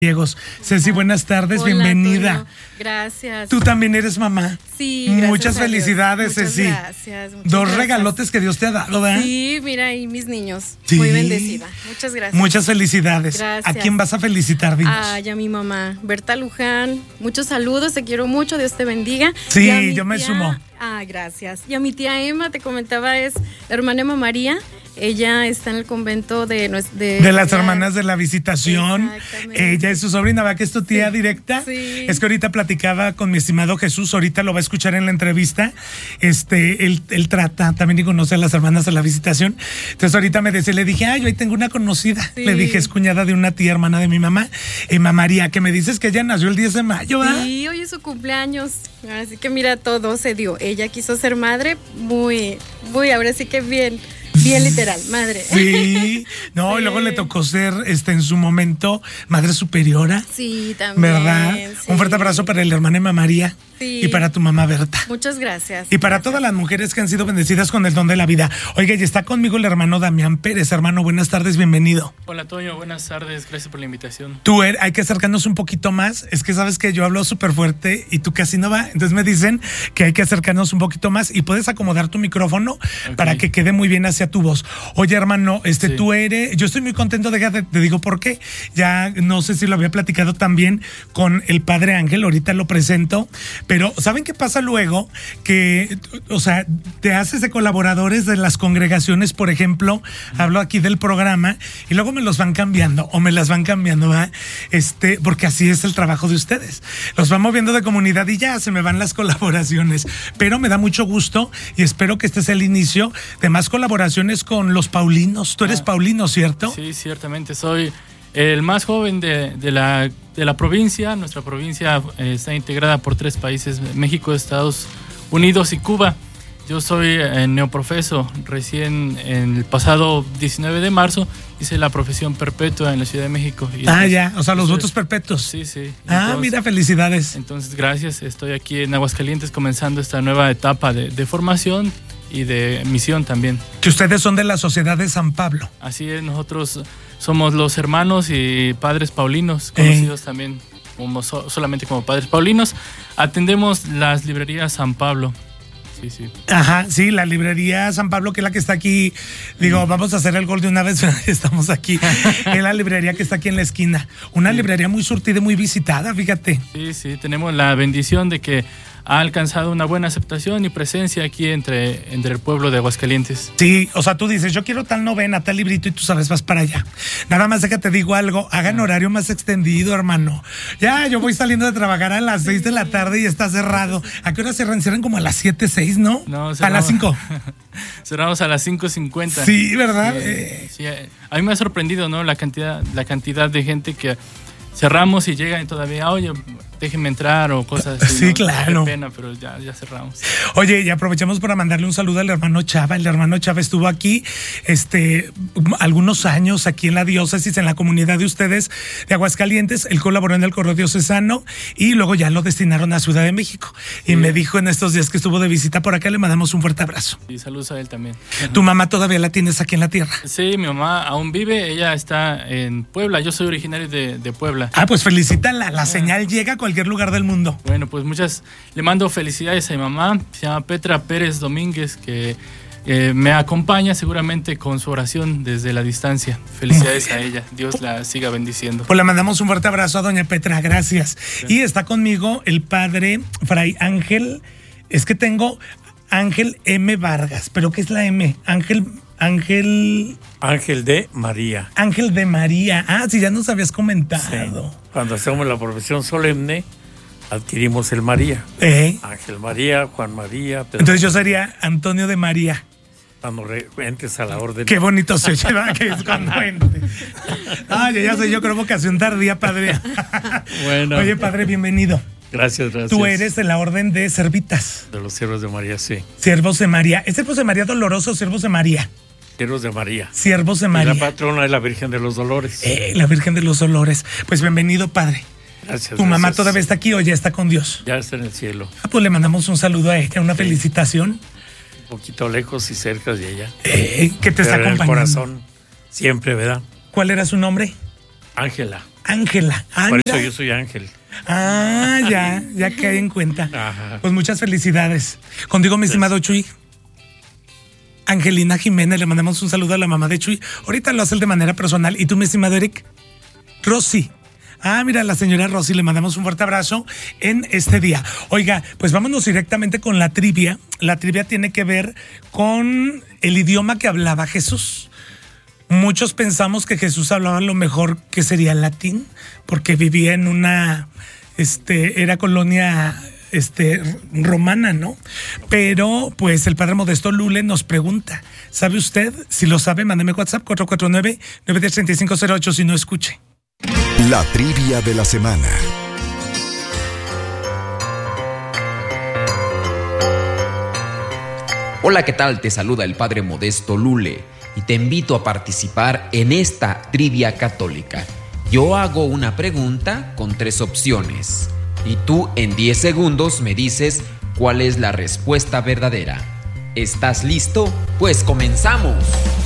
Gallegos. Ceci, buenas tardes, Hola, bienvenida. Antonio. Gracias. Tú también eres mamá. Sí, muchas felicidades, muchas Ceci. Gracias. Dos regalotes que Dios te ha dado, ¿verdad? Sí, mira ahí mis niños. Sí. Muy bendecida. Muchas gracias. Muchas felicidades. Gracias. ¿A quién vas a felicitar, dinos? Ay, a mi mamá, Berta Luján. Muchos saludos, te quiero mucho, Dios te bendiga. Sí, Y a mi yo me sumo. Gracias. Y a mi tía Emma, te comentaba, es la hermana Emma María. Ella está en el convento de las hermanas de la Visitación. Exactamente. Ella es su sobrina, ¿va que es tu tía Sí, directa? sí. Es que ahorita platicaba con mi estimado Jesús, ahorita lo va a escuchar en la entrevista. Él trata también y conoce a las hermanas de la Visitación. Entonces ahorita me decía, le dije, yo ahí tengo una conocida. Sí. Le dije, es cuñada de una tía hermana de mi mamá, Emma María, que me dices que ella nació el 10 de mayo, ¿verdad? Sí, hoy es su cumpleaños. Así que mira, todo se dio. Ella quiso ser madre, muy, ahora sí que bien literal, madre. Sí, no, Sí. y luego le tocó ser en su momento madre superiora. Sí, también. ¿Verdad? Sí. Un fuerte abrazo para el hermano Emma María. Sí. Y para tu mamá Berta. Muchas gracias. Y para todas las mujeres que han sido bendecidas con el don de la vida. Oiga, y está conmigo el hermano Damián Pérez. Hermano, buenas tardes, bienvenido. Hola, Toño, buenas tardes, gracias por la invitación. Hay que acercarnos un poquito más. Es que sabes que yo hablo súper fuerte y tú casi no va. Entonces me dicen que hay que acercarnos un poquito más y puedes acomodar tu micrófono para que quede muy bien hacia tu voz. Oye, hermano, Sí. tú eres, yo estoy muy contento te digo por qué. Ya no sé si lo había platicado también con el padre Ángel, ahorita lo presento, pero ¿saben qué pasa luego? Que, te haces de colaboradores de las congregaciones, por ejemplo, hablo aquí del programa y luego me los van cambiando o me las van cambiando, ¿verdad? Porque así es el trabajo de ustedes. Los van moviendo de comunidad y ya se me van las colaboraciones, pero me da mucho gusto y espero que este sea el inicio de más colaboraciones con los paulinos. Tú eres paulino, ¿cierto? Sí, ciertamente, soy el más joven de la provincia. Nuestra provincia está integrada por 3 países, México, Estados Unidos y Cuba. Yo soy neoprofeso, recién en el pasado 19 de marzo hice la profesión perpetua en la Ciudad de México. Y ya, los votos perpetuos. Sí, sí. Mira, felicidades. Entonces, gracias, estoy aquí en Aguascalientes comenzando esta nueva etapa de formación y de misión también. Que ustedes son de la Sociedad de San Pablo. Así es, nosotros somos los hermanos y padres paulinos, conocidos también solamente como padres paulinos. Atendemos las librerías San Pablo. Sí, sí. Ajá, sí, la librería San Pablo, que es la que está aquí. Digo, vamos a hacer el gol de una vez, estamos aquí. Es la librería que está aquí en la esquina. Una librería muy surtida y muy visitada, fíjate. Sí, sí, tenemos la bendición de que ha alcanzado una buena aceptación y presencia aquí entre el pueblo de Aguascalientes. Sí, tú dices, yo quiero tal novena, tal librito y tú sabes, vas para allá. Nada más déjate digo algo, hagan horario más extendido, hermano. Ya, yo voy saliendo de trabajar a las 6 de la tarde y está cerrado. ¿A qué hora cierran? Cierran como a las 7, 6, ¿no? No, a las 5. Cerramos a las 5:50. Sí, ¿verdad? Sí, a mí me ha sorprendido, ¿no? La cantidad de gente que cerramos y llegan y todavía, oye, déjenme entrar o cosas así. Sí, ¿no? claro. Qué pena, pero ya cerramos. Oye, y aprovechamos para mandarle un saludo al hermano Chava. El hermano Chava estuvo aquí algunos años aquí en la diócesis, en la comunidad de ustedes de Aguascalientes. Él colaboró en el Correo Diocesano y luego ya lo destinaron a Ciudad de México. Y me dijo en estos días que estuvo de visita por acá, le mandamos un fuerte abrazo. Y saludos a él también. ¿Tu mamá todavía la tienes aquí en la tierra? Sí, mi mamá aún vive, ella está en Puebla. Yo soy originario de Puebla. Pues felicítala, la señal llega a cualquier lugar del mundo. Bueno, pues le mando felicidades a mi mamá, se llama Petra Pérez Domínguez, que me acompaña seguramente con su oración desde la distancia. Felicidades a ella, Dios la siga bendiciendo. Pues le mandamos un fuerte abrazo a doña Petra, gracias. Sí. Y está conmigo el padre Fray Ángel, es que tengo Ángel M. Vargas, pero ¿qué es la M? Ángel de María. Ángel de María. Sí, ya nos habías comentado. Sí. Cuando hacemos la profesión solemne, adquirimos el María. Ángel María, Juan María. Pedro. Entonces yo sería Antonio de María. Cuando entres a la orden. Qué bonito se lleva, que es cuando entres. Ya sé, yo creo vocación tardía, padre. Bueno. Oye, padre, bienvenido. Gracias. Tú eres de la orden de Servitas. De los Siervos de María, sí. Siervos de María. ¿Es Siervos de María Doloroso o Siervos de María? Siervos de María. Siervos de María. Y la patrona es la Virgen de los Dolores. La Virgen de los Dolores. Pues bienvenido, padre. Gracias. ¿Tu mamá todavía está aquí o ya está con Dios? Ya está en el cielo. Pues le mandamos un saludo a ella, una felicitación. Un poquito lejos y cerca de ella. Que te está acompañando. En el corazón, siempre, ¿verdad? ¿Cuál era su nombre? Ángela. Ángela. Por eso yo soy Ángel. Ya caí en cuenta. Ajá. Pues muchas felicidades. Contigo, mi estimado Chuy. Angelina Jiménez, le mandamos un saludo a la mamá de Chuy. Ahorita lo hace de manera personal. ¿Y tú, mi estimado Eric? Rosy. Mira, la señora Rosy, le mandamos un fuerte abrazo en este día. Oiga, pues vámonos directamente con la trivia. La trivia tiene que ver con el idioma que hablaba Jesús. Muchos pensamos que Jesús hablaba lo mejor que sería el latín, porque vivía en una, era colonia, romana, ¿no? Pero, pues, el padre Modesto Lule nos pregunta, ¿sabe usted? Si lo sabe, mándeme WhatsApp 449-910-3508, si no, escuche. La trivia de la semana. Hola, ¿qué tal? Te saluda el padre Modesto Lule y te invito a participar en esta trivia católica. Yo hago una pregunta con 3 opciones y tú en 10 segundos me dices cuál es la respuesta verdadera. ¿Estás listo? Pues comenzamos.